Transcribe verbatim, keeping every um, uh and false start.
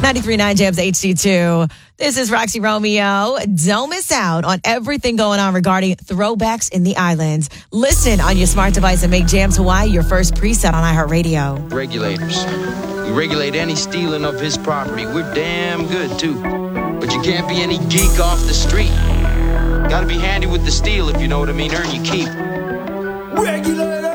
ninety-three point nine Jams H D two. This is Roxy Romeo. Don't miss out on everything going on regarding throwbacks in the islands. Listen on your smart device and make Jams Hawaii your first preset on iHeartRadio. Regulators. We regulate any stealing of his property. We're damn good, too. But you can't be any geek off the street. Gotta be handy with the steel, if you know what I mean. Earn your keep. Regulators!